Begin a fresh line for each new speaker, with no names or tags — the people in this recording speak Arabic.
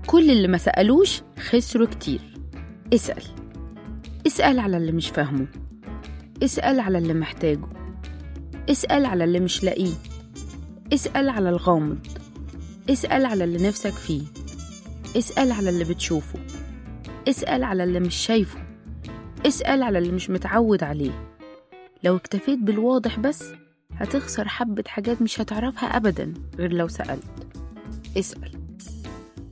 كل اللي ما سألوش خسروا كتير. اسأل على اللي مش فاهمه، اسأل على اللي محتاجه، اسأل على اللي مش لاقيه، اسأل على الغامض، اسأل على اللي نفسك فيه، اسأل على اللي بتشوفه، اسأل على اللي مش شايفه، اسأل على اللي مش متعود عليه. لو اكتفيت بالواضح بس هتخسر حبة حاجات مش هتعرفها أبدا غير لو سألت. اسأل.